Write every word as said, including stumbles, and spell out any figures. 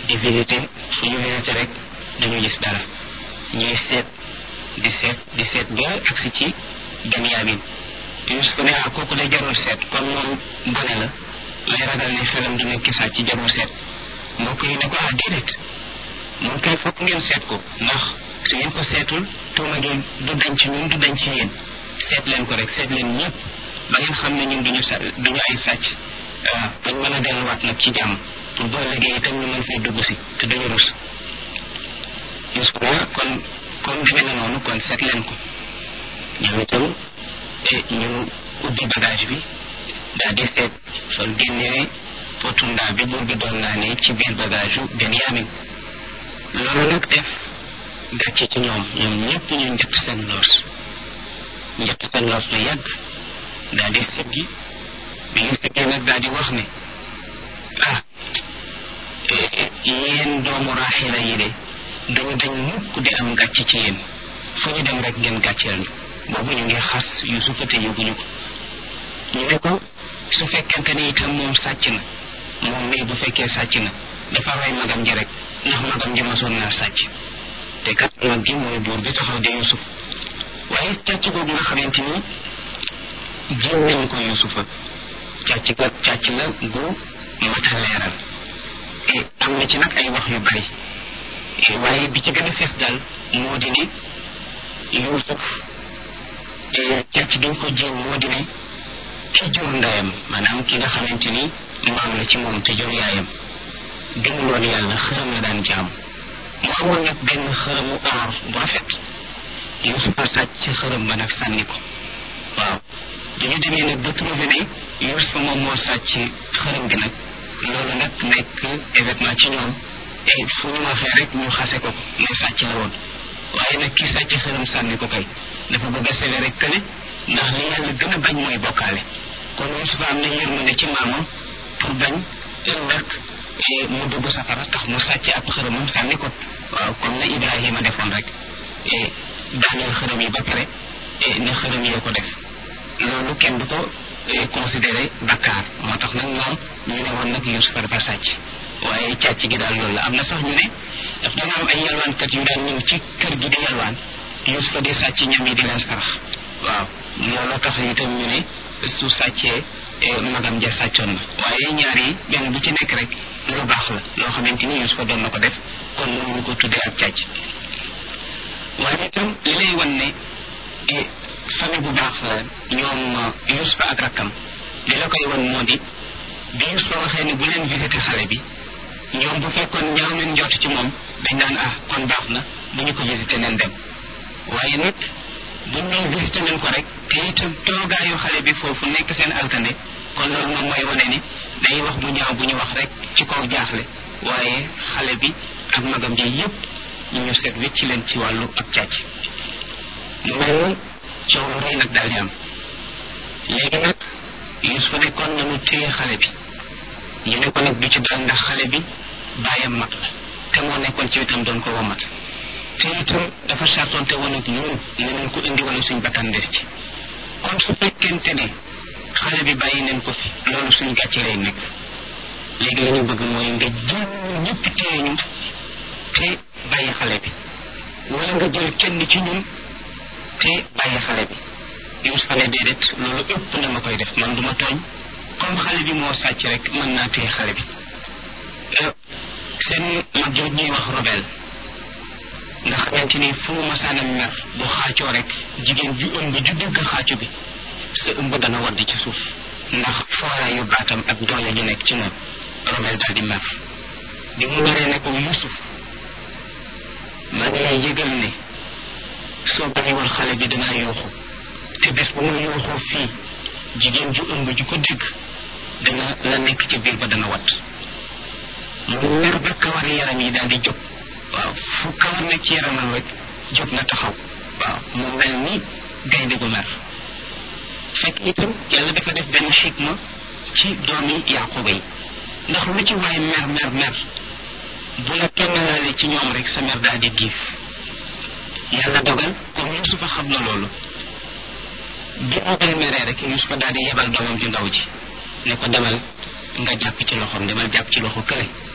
di visiter fu ñu visiter rek dañu gis dara ñuy seet di seet di seet ba agsi ci Benyamin Yuusuf ne ah kooku day jarul seet comme moom gone la lay ragal ne xelam du nekk sàcc ci jarul seet mbokk yi ne ko ah déedéet moom kay fokk ngeen seet ko ndax su ngeen ko seetul tuuma gi du dañ ci ñun du dañ ci yéen seet leen ko rek seet leen ñëpp ba ngeen xam ne ñun duñu sa duñu ay sàcc waaw dañ mën a delluwaat nag ci jàmm pour boo liggéey itam ñu mën fay dugg si te duñu rus Yuusuf ne kon kon demee na noonu kon seet leen ko ñoom itam ñu ubbi bagage bi daal di seet fa génnee potu ndaa bi buur bi doon naa ne ci biir bagage yu Benyamin loolu nag def gàcce ci ñoom ñoom ñëpp ñu njëkk seen loos njëkk seen loos lu yàgg daal di siggi bi ñu siggee nag daal di wax ne ah yéen doomu Raaxila yi de dañu dañ mukk di am gàcce ci yéen fu ñu dem rek ngeen gàcceel ñu boobu ñu ngi xas Yuusufa te yëguñu ko ñu ne ko su fekkente ni itam moom sàcc na moom mii bu fekkee sàcc na dafa rey magam ji rek ndax magam ji masoon naa sàcc te kat mag gi mooy buur bi taxaw de Yuusuf waaye càcc googu nga xamante ni jiw nañ ko Yuusufa càcc ga càcc la gu mat a leeral et am na ci nag ay wax yu bari waaye bi ci gën a fees daal moo di ne Yuusuf càcc giñ ko jiw moo di ne ki jur ndeyam maanaam ki nga xamante ni maam la ci moom te jur yaayam gëmuloon yàlla xërëm la daan jaam mu amoon nag benn xërëmu or bu rafet Yuusufa sàcc ci xërëm ba nag sànni ko waaw dañu demee nag ba trouvé ne Yuusufa moom moo sàcc xërëm bi nag loolu nag nekk événement ci ñoom et fu ñu waxee rek ñu xase ko ne sàcc la woon waaye nag ki sàcc xërëm sànni ko kay dafa bëgg a sévère rek këne ndax li yàlla gën a bañ mooy bokkaale kon Yuusufa am na yërmande ci maamam pour bañ ëllëg mu dugg safara tax mu sàcc ab xërëmam sànni ko waaw comme na Ibrahima defoon rek daaneel xërëm yi ba pare ne xërëm yoo ko def loolu kenn du ko considéré bakkaar moo tax nag ñoom ñu ne woon nag Yuusufa dafa sàcc waaye càcc gi daal loolu la am na sax ñu ne daf doon am ay yalwaankat yu daan ñëw ci kër gi di yalwaan Yuusufa di sàcc ñam yi di leen sarax waaw loolu tax itam ñu ne su sàccee magam ja sàccoon na waaye ñaar yi benn bu ci nekk rek lu baax la loo xamante ni Yuusufa doon na ko def kon mënuñu ko tuddee ak càcc waaye itam li lay wan ne famille bu baax la ñoom Yuusufa ak rakkam li la koy wan moo di bi Yuusufa waxee ne bu leen visité xale bi ñoom bu fekkoon ñaaw nañ njort ci moom dañ naan ah kon baax na bu ñu ko visité neen dem waaye nag bu ñu visité nañ ko rek te itam toogaayu xale bi foofu nekk seen alkande kon loolu moom mooy wane ni day wax bu ñaaw bu ñu wax rek ci kaw jaaxle waaye xale bi ak magam ji yépp ñu seet wecci leen ci wàllu ak càcc mu mel ni coow lu rëy nag daal di am léegi nag Yuusufa ne kon nañu téye xale bi ñu ne ko nag du ci dal ndax xale bi baayam mag la te moo nekkoon ci wetam doon ko womat te itam dafa sartonte woon ak ñun ne nañ ko indi wala suñ bakkan des ci kon su fekkente ne xale bi bàyyi nañ ko fi loolu suñ gàcce lay nekk léegi la ñu bëgg mooy nga jël ñëpp téye ñu te bàyyi xale bi wala nga jël kenn ci ñun te bàyyi xale bi Yuusufa ne déedéet loolu ëpp na ma koy def man duma tooñ comme xale bi moo sàcc rek mën naa téye xale bi seen mag jooj ñuy wax Robel nga xamante ni fu mu masaana mer bu xaacoo rek jigéen ju ëmb ju dégg xaacu bi sa ëmb dana wadd ci suuf ndax fooraayu baatam ak doole ju nekk ci moom Robel daal di mer bi mu meree ne ko Yuusuf maa ngi lay yëgal ne soo bàyyiwul xale bi danaa yuuxu te bés bu ma yuuxoo fii jigéen ju ëmb ju ko dégg dana la nekk ci biir ba dana wat mu mer ba kawari yaram yi daal di jóg waaw fu kawar nekk ci yaramam rek jóg na taxaw waaw mu mel ni gaynde gu mer fekk itam yàlla dafa def benn xikma ci doomi Yaquba yi ndax lu ci waay mer mer mer bu la kenn laale ci ñoom rek sa mer daal di giif yàlla dogal comme Yuusufa xam na loolu bi Robel meree rek Yuusufa daal di yebal doomam ju ndaw ji ne ko demal nga jàpp ci loxoom demal jàpp ci loxo kële